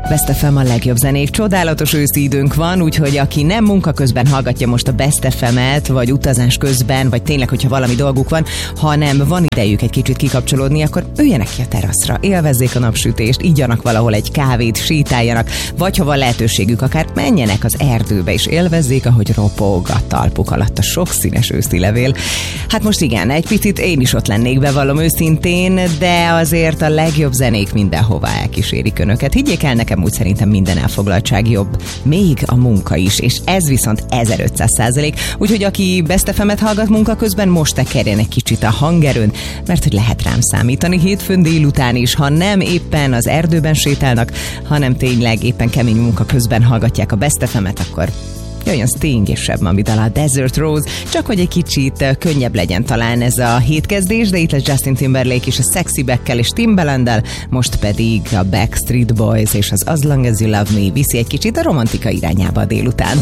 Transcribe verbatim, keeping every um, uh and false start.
Best ef em a legjobb zenék. Csodálatos őszi időnk van, úgyhogy aki nem munka közben hallgatja most a Best ef emet, vagy utazás közben, vagy tényleg, hogyha valami dolguk van, hanem van idejük egy kicsit kikapcsolódni, akkor üljenek ki a teraszra, élvezzék a napsütést, igyanak valahol egy kávét, sétáljanak, vagy ha van lehetőségük, akár menjenek az erdőbe, és élvezzék, ahogy ropog a talpuk alatt a sokszínes őszi levél. Hát most igen, egy picit én is ott lennék, bevallom őszintén, de azért a legjobb zenék mindenhová elkísérik önöket. Higgyék el, nekem úgy szerintem minden elfoglaltság jobb. Még a munka is, és ez viszont ezerötszáz százalék. Úgyhogy aki Best ef emet hallgat munka közben, most tekerjen egy kicsit a hangerőn, mert hogy lehet rám számítani hétfőn délután is, ha nem éppen az erdőben sétálnak, hanem tényleg éppen kemény munka közben hallgatják a Best ef emet, akkor jöjjön Sting és Seb Mami dala, a Desert Rose, csak hogy egy kicsit könnyebb legyen talán ez a hétkezdés, de itt lesz Justin Timberlake is a Sexy Back-kel és Timbaland-del, most pedig a Backstreet Boys és az As Long As You Love Me viszi egy kicsit a romantika irányába a délután.